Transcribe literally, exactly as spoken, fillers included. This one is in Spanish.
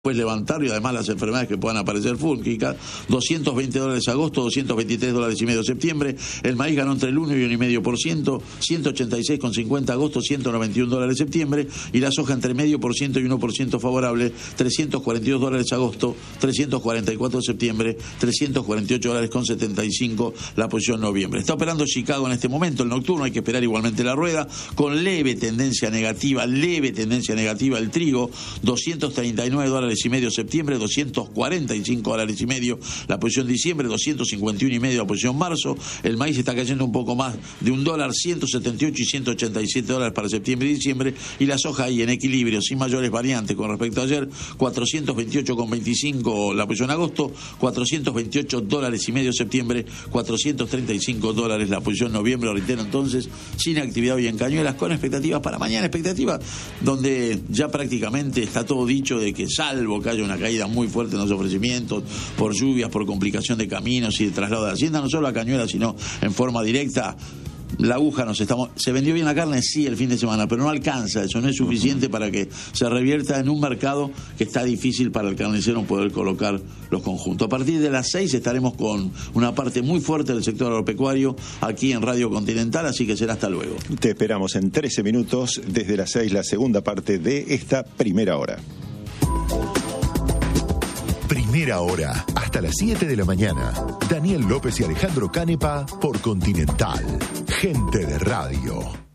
Pues levantar y además las enfermedades que puedan aparecer fúngicas. Doscientos veinte dólares agosto, doscientos veintitrés dólares y medio septiembre. El maíz ganó entre el uno y uno coma cinco por ciento, ciento ochenta y seis coma cincuenta agosto, ciento noventa y uno dólares septiembre. Y la soja entre medio por ciento y uno por ciento favorable, trescientos cuarenta y dos dólares agosto, trescientos cuarenta y cuatro septiembre, trescientos cuarenta y ocho dólares con setenta y cinco la posición noviembre. Está operando Chicago en este momento, el nocturno, hay que esperar igualmente la rueda, con leve tendencia negativa, leve tendencia negativa el trigo, doscientos treinta y nueve dólares y medio septiembre, doscientos cuarenta y cinco dólares y medio la posición diciembre, doscientos cincuenta y uno y medio la posición marzo. El maíz está cayendo un poco más de un dólar, ciento setenta y ocho y ciento ochenta y siete dólares para septiembre y diciembre, y la soja ahí en equilibrio, sin mayores variantes con respecto a ayer, cuatrocientos veintiocho coma veinticinco la posición agosto, cuatrocientos veintiocho dólares y medio septiembre, cuatrocientos treinta y cinco dólares la posición noviembre. Reitero entonces, sin actividad hoy en Cañuelas, con expectativas para mañana, expectativas donde ya prácticamente está todo dicho de que salvo que haya una caída muy fuerte en los ofrecimientos por lluvias, por complicación de caminos y de traslado de hacienda, no solo a Cañuelas sino en forma directa, la aguja nos estamos... Se vendió bien la carne, sí, el fin de semana, pero no alcanza, eso no es suficiente para que se revierta en un mercado que está difícil para el carnicero poder colocar los conjuntos. A partir de las seis estaremos con una parte muy fuerte del sector agropecuario aquí en Radio Continental, así que será hasta luego. Te esperamos en trece minutos, desde las seis, la segunda parte de esta primera hora. Primera hora, hasta las siete de la mañana. Daniel López y Alejandro Canepa por Continental. Gente de radio.